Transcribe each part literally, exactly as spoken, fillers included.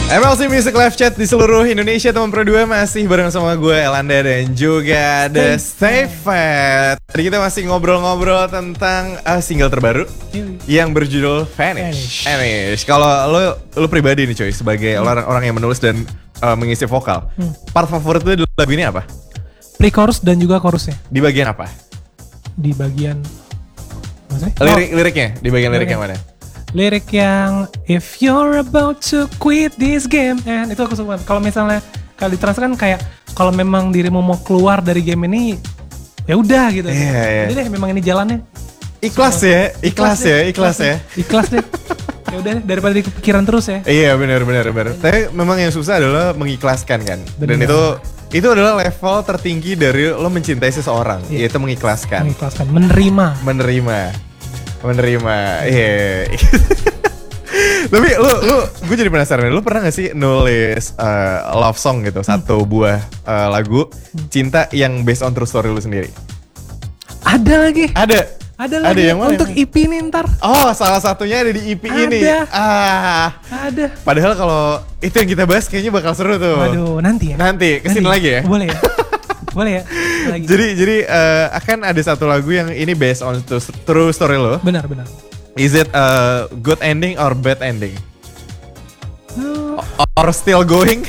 M L C Music Live Chat di seluruh Indonesia, teman Pro dua masih bareng sama gue Elanda dan juga The Stay Fat. Tadi kita masih ngobrol-ngobrol tentang uh, single terbaru yang berjudul Vanish. Vanish. Kalau lo lo pribadi nih coy, sebagai hmm. orang orang yang menulis dan uh, mengisi vokal, hmm. part favorit lo di lagu ini apa? Pre-chorus dan juga chorusnya. Di bagian apa? Di bagian maksudnya? Lirik liriknya, di bagian lirik yang mana? Lirik yang if you're about to quit this game and itu aku suka. Kalau misalnya kalau ditransfer kan kayak kalau memang dirimu mau keluar dari game ini ya udah gitu. Iya, iya. Jadi deh memang ini jalannya. Ikhlas so, ya, ikhlas, ikhlas ya, ikhlas ya. Ikhlas deh. Ya udah daripada di kepikiran terus ya. Iya benar benar benar. Tapi memang yang susah adalah mengikhlaskan kan. Bener. Dan itu itu adalah level tertinggi dari lo mencintai seseorang, iya. Yaitu mengikhlaskan. Mengikhlaskan, menerima. Menerima. Menerima, iya. Yeah. Tapi lu, lu, gue jadi penasaran. Lu pernah gak sih nulis uh, love song gitu, hmm. satu buah uh, lagu hmm. cinta yang based on true story lu sendiri? Ada lagi. Ada. Ada lagi. Ada yang mana? Untuk E P ini ntar. Oh, salah satunya ada di E P ada. ini. Ah. Ada. Padahal kalau itu yang kita bahas kayaknya bakal seru tuh. Waduh, nanti ya. Nanti kesini nanti. Lagi ya. Boleh ya. Boleh ya. Lagi. Jadi jadi uh, akan ada satu lagu yang ini based on true story lo. Benar benar. Is it a good ending or bad ending? Uh. Or still going?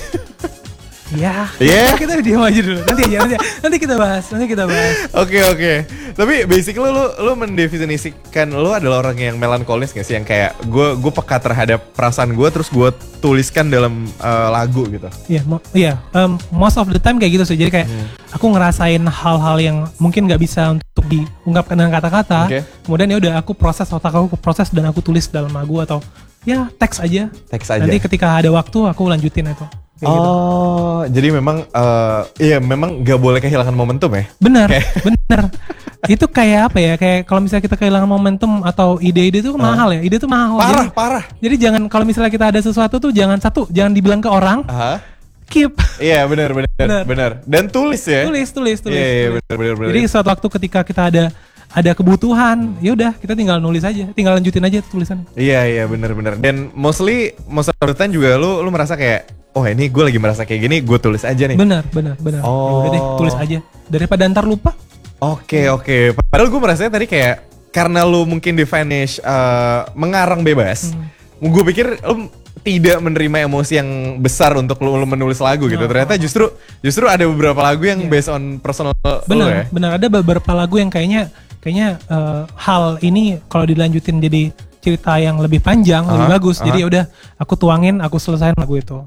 Ya. Yeah. Kita diam aja dulu. Nanti aja nanti, nanti kita bahas. Nanti kita bahas. Oke okay, oke. Okay. Tapi basically lu lu mendefinisikan lu adalah orang yang melankolis gak sih, yang kayak gue gue peka terhadap perasaan gue terus gue tuliskan dalam uh, lagu gitu. Iya, yeah, mo- yeah. um, most of the time kayak gitu sih. Jadi kayak hmm. aku ngerasain hal-hal yang mungkin nggak bisa untuk diungkapkan dengan kata-kata. Okay. Kemudian ya udah aku proses otak aku proses dan aku tulis dalam lagu atau ya teks aja. Teks aja. Nanti ketika ada waktu aku lanjutin itu. Kayak oh, gitu. Jadi memang uh, iya memang gak boleh kehilangan momentum ya? Benar, benar. Itu kayak apa ya? Kayak kalau misalnya kita kehilangan momentum atau ide-ide itu uh. mahal ya. Ide itu mahal. Parah, jadi, parah. Jadi jangan kalau misalnya kita ada sesuatu tuh jangan satu, jangan dibilang ke orang. Uh-huh. Keep. Iya benar, benar, benar, benar. Dan tulis ya. Tulis, tulis, tulis. Iya, iya benar, benar, benar. Jadi suatu waktu ketika kita ada ada kebutuhan, ya udah kita tinggal nulis aja, tinggal lanjutin aja tulisan. Iya, iya benar, benar. Dan mostly, most of the time juga lu lu merasa kayak oh ini gue lagi merasa kayak gini, gue tulis aja nih. Benar, benar, benar. Oh. Udah deh, tulis aja. Daripada ntar lupa. Oke, okay, oke. Okay. Padahal gue merasanya tadi kayak karena lu mungkin di Vanish uh, mengarang bebas. Hmm. Gue pikir lu tidak menerima emosi yang besar untuk lu, lu menulis lagu gitu. Oh. Ternyata justru justru ada beberapa lagu yang yeah. based on personal. Benar, ya? benar. Ada beberapa lagu yang kayaknya kayaknya uh, hal ini kalau dilanjutin jadi cerita yang lebih panjang, uh-huh, lebih bagus. Uh-huh. Jadi udah aku tuangin, aku selesain lagu itu.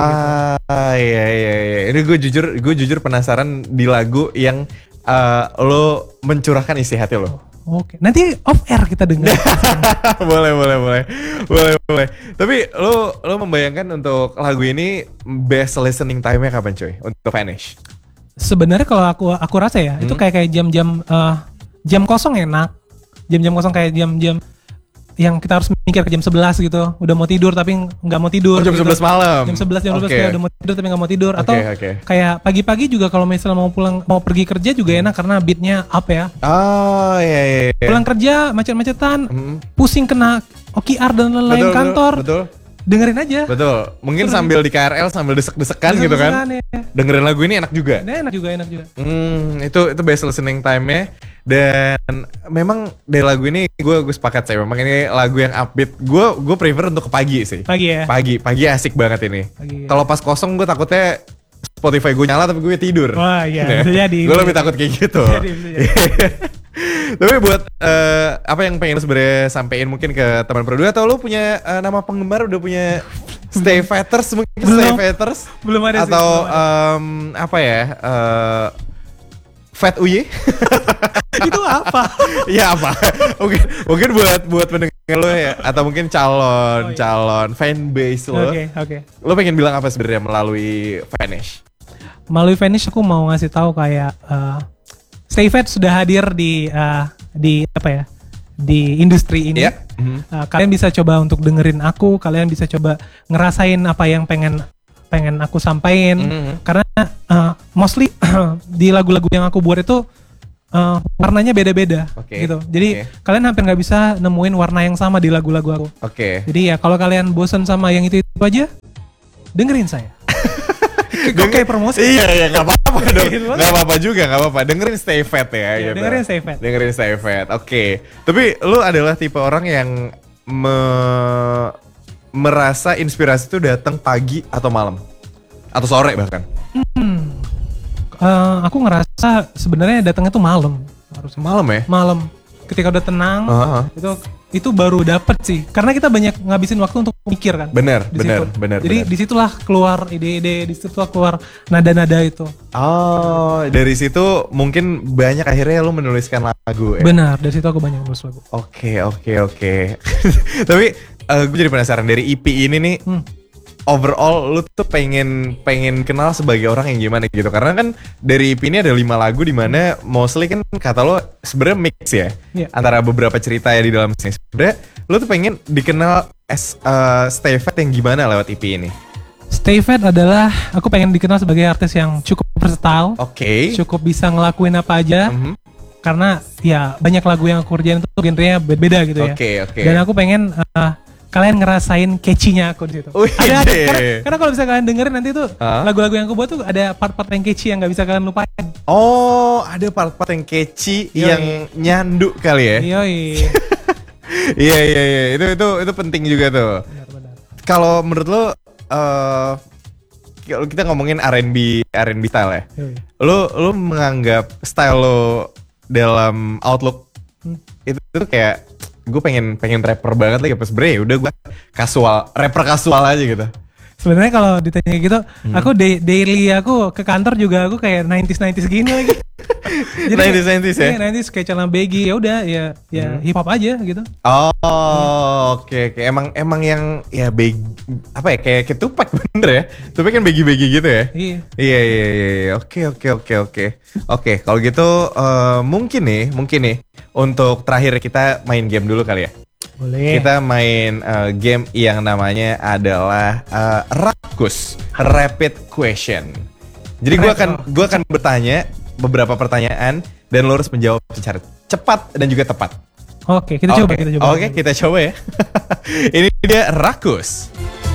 Ah gitu. iya iya iya. Ini gue jujur gue jujur penasaran di lagu yang uh, lo mencurahkan isi hati lo. Oke. Nanti off air kita dengar. boleh boleh boleh boleh boleh. Tapi lo lo membayangkan untuk lagu ini best listening time-nya kapan coy? Untuk Vanish? Sebenarnya kalau aku aku rasa ya hmm? itu kayak kayak jam-jam uh, jam kosong enak. Jam-jam kosong kayak jam-jam yang kita harus mikir ke jam sebelas gitu, udah mau tidur tapi nggak mau tidur. Oh, jam gitu. sebelas malam. Jam sebelas jam dua belas okay. kayak udah mau tidur tapi nggak mau tidur. Atau okay, okay. kayak pagi-pagi juga kalau misalnya mau pulang mau pergi kerja juga enak karena beatnya up ya. Oh iya iya. iya. Pulang kerja macet-macetan, mm. pusing kena O K R dan lain-lain betul, kantor. Betul. Dengerin aja. Betul. Mungkin betul. Sambil di K R L sambil desek-desekan gitu kan. Ya. Dengerin lagu ini enak juga. Nah, enak juga, enak juga. Hmm, itu itu best listening time-nya. Dan memang dari lagu ini gue gue sepakat sih. Memang ini lagu yang upbeat. Gue gue prefer untuk ke pagi sih. Pagi ya. Pagi, pagi asik banget ini. Ya. Kalau pas kosong gue takutnya Spotify gue nyala tapi gue tidur. Wah iya. Nah, bisa jadi. Gue lebih takut kayak gitu. Bisa jadi, bisa jadi. Tapi buat uh, apa yang pengen lu sebenarnya sampein mungkin ke teman Pro dua atau lu punya uh, nama penggemar udah punya Stay Fatters mungkin belum, Stay Fatters belum ada atau sih, belum ada. Um, apa ya uh, Fat U Y itu apa? Ya apa? Mungkin mungkin buat buat pendengar lo ya atau mungkin calon oh, iya. calon fanbase lo. Oke okay, oke. Okay. Lo pengen bilang apa sebenarnya melalui Vanish? Melalui Vanish aku mau ngasih tahu kayak uh, Stay Fat sudah hadir di uh, di apa ya? Di industri ini. Yeah. Mm-hmm. Uh, kalian bisa coba untuk dengerin aku, kalian bisa coba ngerasain apa yang pengen pengen aku sampaikan mm-hmm. karena uh, mostly di lagu-lagu yang aku buat itu uh, warnanya beda-beda okay. gitu. Jadi okay. kalian hampir nggak bisa nemuin warna yang sama di lagu-lagu aku. Oke. Okay. Jadi ya kalau kalian bosan sama yang itu itu aja, dengerin saya. Kok kayak promosi? Iya, iya, gak apa-apa dong. Gak apa-apa juga, gak apa-apa. Dengerin Stay Fat ya. Iya, gitu. dengerin Stay Fat. Dengerin Stay Fat, oke. Okay. Tapi lu adalah tipe orang yang me merasa inspirasi itu datang pagi atau malam? Atau sore bahkan? Hmm. Uh, aku ngerasa sebenarnya datangnya tuh malam. Harus malam ya? Malam. Ketika udah tenang, uh-huh. itu itu baru dapet sih. Karena kita banyak ngabisin waktu untuk mikir kan. Bener, bener, bener. Jadi bener. disitulah keluar ide-ide, disitulah keluar nada-nada itu. Oh, dari situ mungkin banyak akhirnya lu menuliskan lagu ya? Benar, dari situ aku banyak menulis lagu. Oke, oke, oke. Tapi uh, gue jadi penasaran dari E P ini nih. Hmm. Overall lu tuh pengen pengen kenal sebagai orang yang gimana gitu, karena kan dari E P ini ada lima lagu di mana mostly kan kata lo sebenarnya mix ya, yeah. antara beberapa cerita ya di dalam sini. Sebenarnya lu tuh pengen dikenal as uh, Stay Fat yang gimana lewat E P ini? Stay Fat adalah aku pengen dikenal sebagai artis yang cukup versatile, okay. cukup bisa ngelakuin apa aja. Mm-hmm. Karena ya banyak lagu yang aku kerjain itu genrenya beda gitu ya. Okay, okay. Dan aku pengen uh, kalian ngerasain catchy-nya aku di situ. Wih, ada, ada, karena, karena kalau bisa kalian dengerin nanti tuh huh? lagu-lagu yang aku buat tuh ada part-part yang catchy yang nggak bisa kalian lupain. Oh, ada part-part yang catchy Yoi. yang nyandu kali ya? Iya, iya, iya, iya. Itu itu itu penting juga tuh. Kalau menurut lo, uh, kita ngomongin R and B R and B style ya. Yoi. Lo lo menganggap style lo dalam Outlook hmm. itu tuh kayak gue pengen pengen rapper banget lagi pas sebenernya udah gue kasual rapper kasual aja gitu. Sebenarnya kalau ditanya gitu, hmm. aku da- daily aku ke kantor juga aku kayak nineties nineties gini lagi. Jadi nineties nineties ya. nineties kayak celana baggy ya udah ya ya hmm. hip hop aja gitu. Oh, oke hmm. oke. Okay, okay. Emang emang yang ya baggy apa ya kayak kayak Tupac bener ya. Tupac kan baggy-baggy gitu ya. Iya. Iya iya iya. Oke oke oke oke. Oke, kalau gitu uh, mungkin nih, mungkin nih untuk terakhir kita main game dulu kali ya. Boleh. Kita main uh, game yang namanya adalah uh, Rakus Rapid Question. Jadi gue akan gue akan bertanya beberapa pertanyaan dan lo harus menjawab secara cepat dan juga tepat. Oke, kita okay. coba kita coba. Oke, kita coba ya. Ini dia Rakus.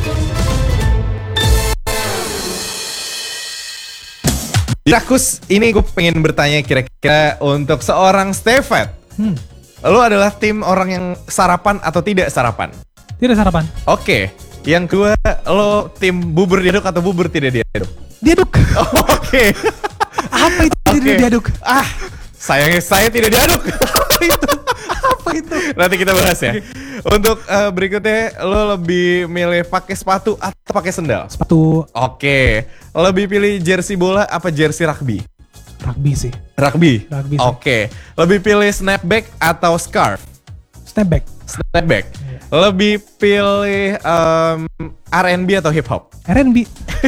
Rakus, ini gue pengen bertanya kira-kira untuk seorang Stay Fat. Hmm. Lo adalah tim orang yang sarapan atau tidak sarapan? Tidak sarapan. Oke. Yang kedua, lo tim bubur diaduk atau bubur tidak diaduk? Diaduk. Oh, oke. Okay. Apa itu okay. tidak diaduk? Ah, sayangnya saya tidak diaduk. Apa itu? Apa itu? Nanti kita bahas ya. Untuk uh, berikutnya, lo lebih milih pakai sepatu atau pakai sendal? Sepatu. Oke. Lebih pilih jersey bola apa jersey rugby? Rugby sih. Rugby? Rugby Oke. Okay. Lebih pilih snapback atau scarf? Snapback. Snapback. Yeah. Lebih pilih um, R and B atau hip hop? R and B.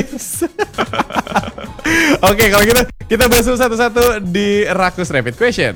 Oke, okay, kalau gitu kita bahas satu-satu di Rakus Rapid Question.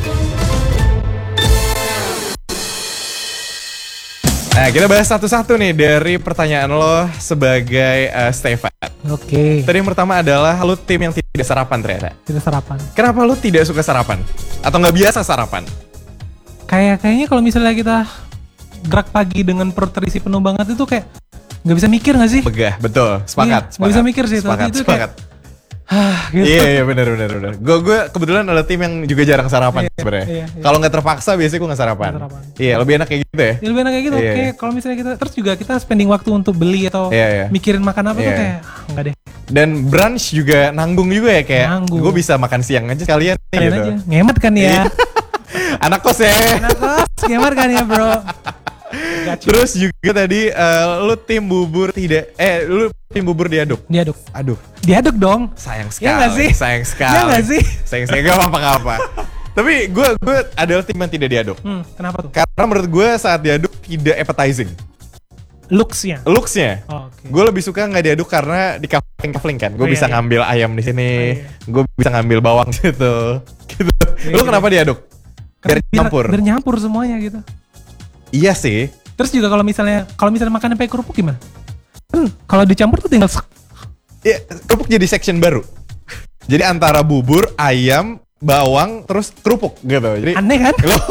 Nah, kita bahas satu-satu nih dari pertanyaan lo sebagai uh, Stay Fat. Oke. Okay. Tadi yang pertama adalah lo tim yang tidak sarapan ternyata. Tidak sarapan. Kenapa lo tidak suka sarapan? Atau nggak biasa sarapan? Kayak kayaknya kalau misalnya kita gerak pagi dengan perut terisi penuh banget itu kayak nggak bisa mikir nggak sih? Begah, betul. Sepakat. Iya, nggak bisa mikir sih. Sepakat. Itu sepakat. Kayak, Hah, gitu. Iya iya benar benar benar. Gue gue kebetulan ada tim yang juga jarang sarapan iya, sebenarnya. Iya, iya. Kalau nggak terpaksa biasanya gue nggak sarapan. sarapan. Iya lebih enak kayak gitu ya. Iya, lebih enak kayak gitu. Iya, kayak iya. kalau misalnya kita terus juga kita spending waktu untuk beli atau iya, iya. mikirin makan apa iya. tuh kayak ah, enggak deh. Dan brunch juga nanggung juga ya kayak. Gue bisa makan siang aja sekalian. Kalian gitu. aja. Ngemat kan ya. Anak kos ya. Anak kos ngemat kan ya bro. Terus juga tadi uh, lu tim bubur tidak eh lu tim bubur diaduk. Diaduk. Aduh. Diaduk dong. Sayang sekali. Ya gak sih? Sayang sekali. Ya gak sih? Sayang sekali gak apa-apa gak apa. Tapi gue gue adalah tim yang tidak diaduk. Hmm, kenapa tuh? Karena menurut gue saat diaduk tidak appetizing. Looks-nya. Looks-nya. Oh, okay. Gue lebih suka nggak diaduk karena di kafling kan. Gue oh, bisa iya, ngambil iya. ayam di sini. Oh, iya. Gue bisa ngambil bawang gitu. Gitu. Iya, Lu iya. kenapa diaduk? Biar nyampur. Biar nyampur semuanya gitu. Iya sih. Terus juga kalau misalnya kalau misalnya makan sampai kerupuk gimana? Hmm, kalau dicampur tuh tinggal ya, kerupuk jadi section baru. Jadi antara bubur, ayam, bawang, terus kerupuk gitu. Jadi aneh kan?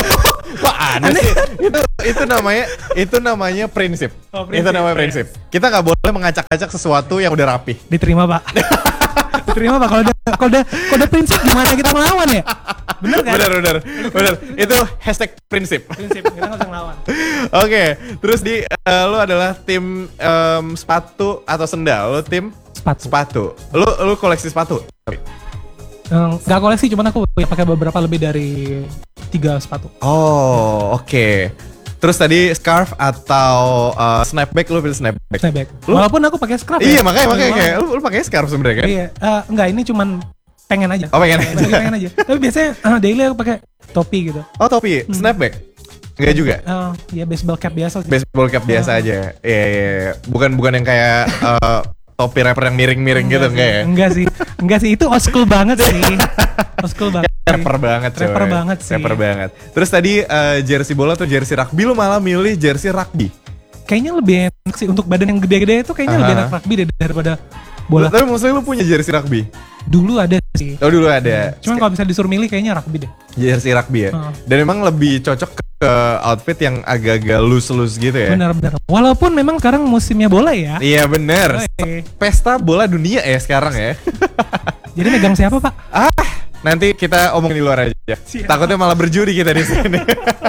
Kok aneh sih? Itu itu namanya itu namanya prinsip. Oh, prinsip. Itu namanya prinsip. Kita nggak boleh mengacak-acak sesuatu yang udah rapi. Diterima Pak. Diterima Pak. Kalau udah kalau udah kalau udah prinsip gimana kita melawan ya? Bener kan? Bener bener bener. Itu hashtag prinsip. Prinsip kita nggak usah ngelawan. Oke, terus di uh, lu adalah tim um, sepatu atau sendal? Lu tim Sepatu. sepatu. Lu lu koleksi sepatu? Nggak koleksi, cuman aku pakai beberapa lebih dari tiga sepatu. Oh, oke. Okay. Terus tadi scarf atau uh, snapback, lu pilih snapback? Snapback. Lu? Walaupun aku pakai scarf. Iya, ya, makanya makanya kayak lu, lu pakai scarf sebenarnya kan? Iya, uh, enggak ini cuman pengen aja. Oh, pengen aja. pengen aja. Tapi biasanya uh, daily aku pakai topi gitu. Oh, topi, hmm. snapback? Enggak juga? Uh, ya baseball cap biasa sih. Baseball cap biasa uh. aja. Iya, iya, iya. Bukan bukan yang kayak uh, topi rapper yang miring-miring gitu enggak ya? Enggak sih. Enggak sih, itu old school banget sih. Old school banget. Rapper banget coy. Rapper banget sih. Rapper banget. Terus tadi uh, jersey bola atau jersey rugby, lu malah milih jersey rugby? Kayaknya lebih enak sih untuk badan yang gede-gede itu kayaknya uh-huh. lebih enak rugby daripada bola. Tapi maksudnya lu punya jersey rugby? Dulu ada sih. Oh dulu ada. Hmm. Cuman kalau bisa disuruh milih kayaknya rugby deh. Jersey rugby ya. Uh. Dan memang lebih cocok ke, ke outfit yang agak-agak loose-loose gitu ya. Benar-benar. Walaupun memang sekarang musimnya bola ya. Iya benar. Pesta bola dunia ya sekarang ya. Jadi megang siapa Pak? Ah, nanti kita omongin di luar aja. Siap. Takutnya malah berjudi kita di sini.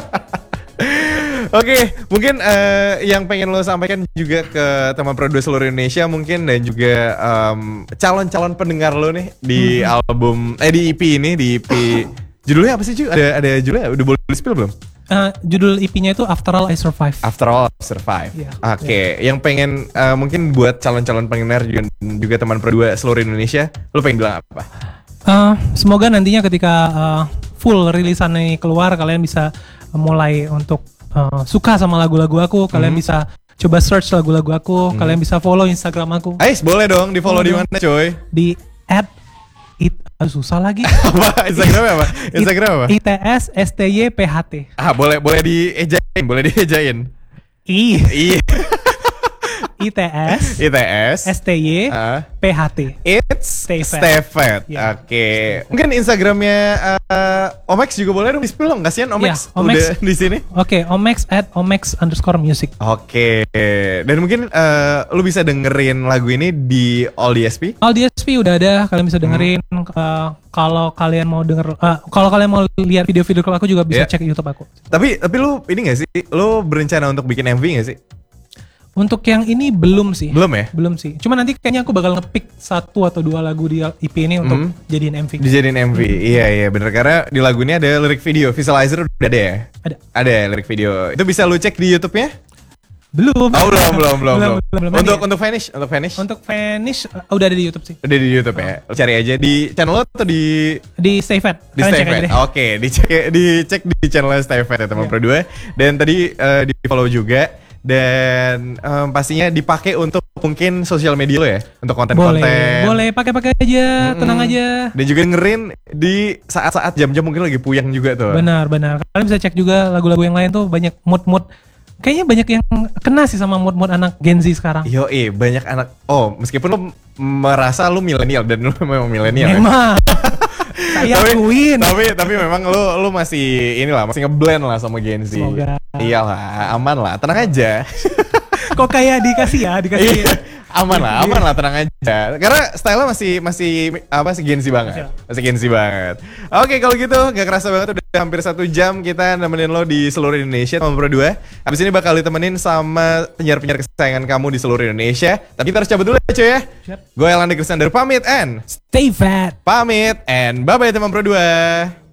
Oke, okay, mungkin uh, yang pengen lo sampaikan juga ke teman produser seluruh Indonesia mungkin dan juga um, calon-calon pendengar lo nih di hmm. album eh di E P ini di E P judulnya apa sih cuy? Ada ada judulnya udah boleh di-spill belum? Uh, judul E P-nya itu After All I Survive. After All I Survive. Yeah, Oke, okay. yeah. Yang pengen uh, mungkin buat calon-calon pendengar juga juga teman produser seluruh Indonesia, lo pengen bilang apa? Uh, semoga nantinya ketika uh, full rilisan ini keluar kalian bisa mulai untuk Uh, suka sama lagu-lagu aku, kalian hmm. bisa coba search lagu-lagu aku, hmm. kalian bisa follow Instagram aku. Ais, boleh dong di follow di mana coy? Di at it uh, susah lagi. Apa? Instagramnya apa? Instagram apa? I T S S T Y P H T. Ah, boleh boleh diejain, boleh diejain. I. I. I T S I T S S T Y uh, P H T. It's Stay Fat. Yeah. Oke. Okay. Mungkin Instagramnya uh, Omex juga boleh dong di-spill dong. Kasihan Omex yeah, Omex udah di sini. Oke, okay, Omex at Omex underscore music. Oke. Okay. Dan mungkin uh, lu bisa dengerin lagu ini di All D S P. All D S P udah ada, kalian bisa dengerin. Hmm. Uh, kalau kalian mau denger, uh, kalau kalian mau lihat video-video aku juga bisa yeah. cek YouTube aku. Tapi tapi lu ini nggak sih? Lu berencana untuk bikin M V nggak sih? Untuk yang ini belum sih. Belum ya? Belum sih. Cuma nanti kayaknya aku bakal nge-pick satu atau dua lagu di E P ini untuk hmm. jadiin M V. Dijadiin M V. Iya iya bener, karena di lagu ini ada lirik video, visualizer udah ada ya? Ada. Ada lirik video. Itu bisa lu cek di YouTube-nya? Belum. Oh, belum, belum, belum, belum. belum, belum untuk ya. untuk Vanish, untuk Vanish. Untuk Vanish uh, udah ada di YouTube sih. Udah di YouTube ya. Lu cari aja di channel lo atau di di Stay Fat. Di Stay Fat. Oke, okay. dicek dicek di channel Stay Fat ya teman yeah. Berdua. Dan tadi uh, di-follow juga. Dan um, pastinya dipakai untuk mungkin sosial media lo ya, untuk konten-konten. Boleh, boleh pakai-pakai aja, mm-hmm. tenang aja. Dan juga dengerin di saat-saat jam-jam mungkin lagi puyeng juga tuh. Benar, benar. Kalian bisa cek juga lagu-lagu yang lain tuh banyak mood-mood. Kayaknya banyak yang kena sih sama mood-mood anak Gen Z sekarang. Yo, eh banyak anak. Oh, meskipun lo merasa lo milenial dan lo memang milenial. Memang. Ya? Saya akuin. Tapi tapi memang lo lo masih inilah masih ngeblend lah sama Gen Z. Semoga. Iyalah, aman lah, tenang aja. Kok kayak dikasih ya, dikasih. Aman lah, aman lah, tenang aja. Karena style-nya masih masih apa sih Gen Z banget. Masih Gen Z banget. Oke, kalau gitu gak kerasa banget udah hampir satu jam kita nemenin lo di seluruh Indonesia sama Pro dua. Habis ini bakal ditemenin sama penyiar-penyiar kesayangan kamu di seluruh Indonesia. Tapi kita harus cabut dulu ya cuy ya. Gue Elanda Kristander pamit and Stay Fat. Pamit and bye-bye teman Pro dua.